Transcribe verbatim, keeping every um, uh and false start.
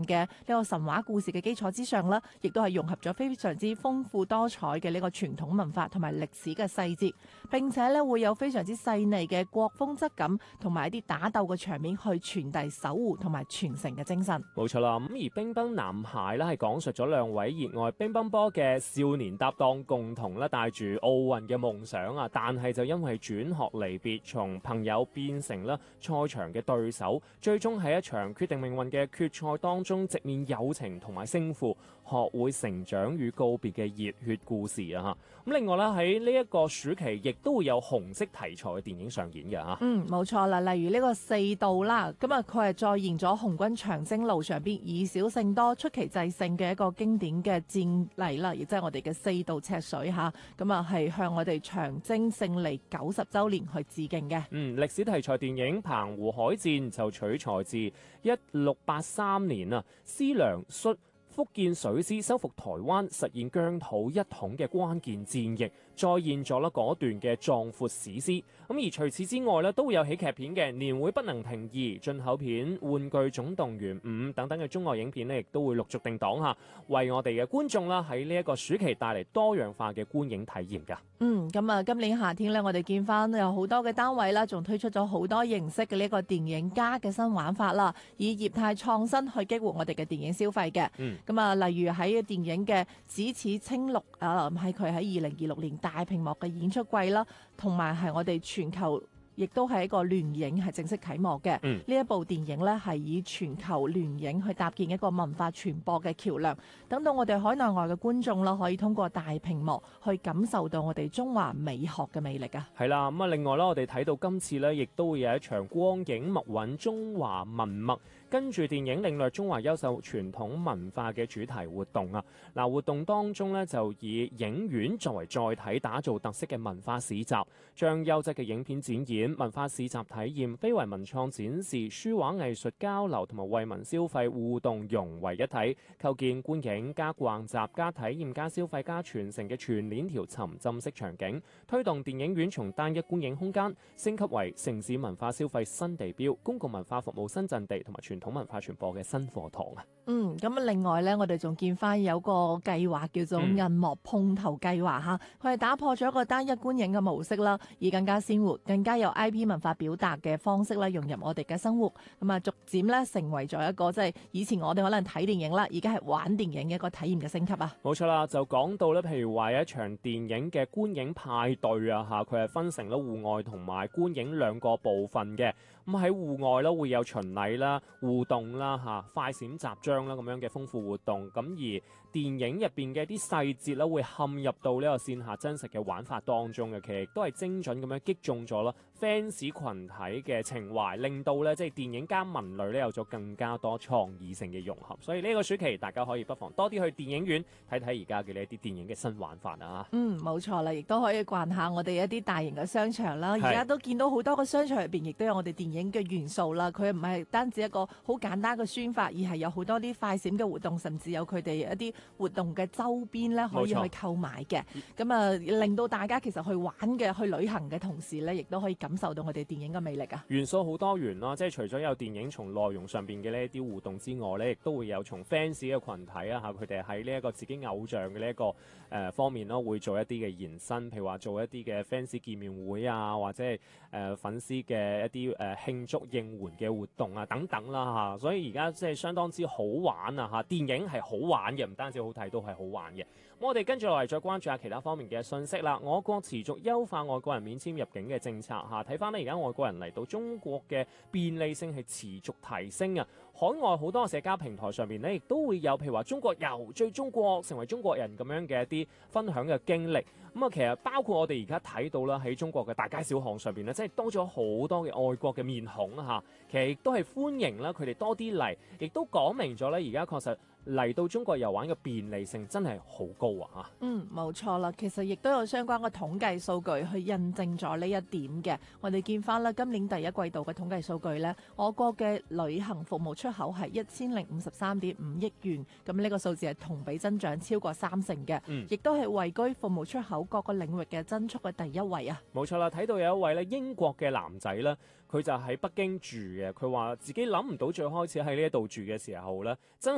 嘅呢個神話故事嘅基礎之上啦，亦都係融合咗非常之豐富多彩嘅呢個傳統文化同埋歷史嘅細節，並且咧會有非常之細膩嘅國風質感同埋一啲打鬥嘅場面去傳遞守護同埋傳承嘅精神。 冇錯啦，咁而乒乓男孩咧係講述咗兩位熱愛乒乓波嘅少年搭檔共同咧帶住奧運嘅夢想啊，但係就因為轉學離別，從朋友變成咧賽場嘅對手，最終喺一場決定命運嘅決賽當中，直面友情同埋勝負，學會成長與告別嘅熱血故事啊！咁另外咧喺呢一個暑期，亦都會有紅色題材嘅電影上演嘅嚇。 嗯，冇錯啦，例如呢個四道啦，咁啊佢係再現咗紅軍長征路上邊以少勝多、出奇制勝嘅一個經典嘅戰例啦，亦即係我哋嘅四道赤水嚇，咁啊係向我哋長征勝利九十週年去致敬嘅。 嗯，歷史題材電影《澎湖海戰》就取材自一六八三年啊，師良率福建水師收復台灣，實現疆土一統嘅關鍵戰役，再現咗啦嗰段嘅壯闊史詩。咁而除此之外咧，都會有喜劇片嘅《年會不能停二》、進口片《玩具總動員五》等等嘅中外影片咧，亦都會陸續定檔下，為我哋嘅觀眾啦喺呢一個暑期帶嚟多樣化嘅觀影體驗㗎。 嗯，咁啊，今年夏天咧，我哋見翻有好多嘅單位啦，仲推出咗好多形式嘅呢個電影加嘅新玩法啦，以業態創新去激活我哋嘅電影消費嘅。 嗯， 咁啊，例如喺電影嘅《咫尺青綠》啊，係佢喺二零二六年大屏幕嘅演出季啦，同埋係我哋全球，亦都係一個聯影係正式啟幕嘅。呢、嗯、一部電影呢，係以全球聯影去搭建一個文化傳播嘅橋梁，等到我哋海內外嘅觀眾啦，可以通過大屏幕去感受到我哋中華美學嘅魅力啊！ 係啦，咁啊，另外咧，我哋睇到今次呢，亦都會有一場光影默韻中華文脈，跟住電影領略中華優秀傳統文化嘅主題活動啊！嗱，活動當中呢，就以影院作為載體，打造特色嘅文化市集，將優質嘅影片展演、文化市集體驗、非遺文創展示、書畫藝術交流同埋惠民消費互動融為一體，構建觀影加逛集加體驗加消費加傳承嘅全鏈條沉浸式場景，推動電影院從單一觀影空間升級為城市文化消費新地標、公共文化服務新陣地同埋傳統文化傳播嘅新課堂啊！ 嗯，咁另外呢，我哋仲見翻有個計劃叫做銀幕碰頭計劃嚇，佢係打破咗一個單一觀影嘅模式啦，以更加鮮活、更加有 I P 文化表達嘅方式啦，融入我哋嘅生活，咁啊逐漸咧成為咗一個即係以前我哋可能睇電影啦，而家係玩電影嘅一個體驗嘅升級啊！冇錯啦，就講到咧，譬如話有一場電影嘅觀影派對啊嚇，佢係分成咗戶外同埋觀影兩個部分嘅。咁喺戶外咧會有巡禮啦、互動啦嚇、快閃集章啦咁樣嘅豐富活動。咁而電影入邊嘅啲細節咧會嵌入到呢個線下真實嘅玩法當中嘅，其實亦都係精準咁樣擊中咗啦 fans 群體嘅情懷，令到咧即係電影加文類咧有咗更加多創意性嘅融合。所以呢個暑期大家可以不妨多啲去電影院睇睇而家嘅呢一啲電影嘅新玩法啊！ 嗯，冇錯啦，亦都可以逛下我哋一啲大型嘅商場啦。而家都見到好多個商場入邊亦都有我哋電影嘅元素啦。佢唔係單止一個好簡單嘅宣發，而係有好多啲快閃嘅活動，甚至有佢哋一啲活動嘅周邊咧可以去購買嘅。咁啊，令到大家其實去玩嘅、去旅行嘅同時咧，亦都可以感受到我哋電影嘅魅力啊！ 元素好多元啦，即係除咗有電影從內容上邊嘅呢一啲互動之外咧，亦都會有從 fans 嘅群體啊嚇，佢哋喺呢一個自己偶像嘅呢一個誒、呃、方面咯，會做一啲嘅延伸，譬如話做一啲嘅 fans 見面會啊，或者係誒、呃、粉絲嘅一啲誒、呃、慶祝應援嘅活動啊等等啦嚇，所以而家即係相當之好玩啊嚇，電影係好玩嘅，唔單止好睇，都係好玩嘅。咁我哋跟住落嚟再關注下其他方面嘅信息啦。我國持續優化外國人免簽入境嘅政策嚇，睇翻呢而家外國人嚟到中國嘅便利性係持續提升啊！海外好多社交平台上面呢，亦都會有譬如話中國遊、最中國、成為中國人咁樣嘅一啲分享嘅經歷。咁啊，其實包括我哋而家睇到啦，喺中國嘅大街小巷上邊呢，即係多咗好多嘅外國嘅面孔啊！嚇，其實亦都係歡迎啦，佢哋多啲嚟，亦都講明咗咧，而家確實嚟到中國遊玩嘅便利性真係好高啊！嚇， 嗯，冇錯啦，其實亦都有相關嘅統計數據去印證咗呢一點嘅。我哋見翻啦，今年第一季度嘅統計數據呢，我國嘅旅行服務出口係一千零五十三點五億元，咁呢個數字係同比增長超過三成嘅，亦都係位居服務出口各個領域嘅增速嘅第一位啊！ 冇錯啦，睇到有一位咧英國嘅男仔咧，佢就喺北京住嘅，佢話自己諗唔到最開始喺呢一度住嘅時候咧，真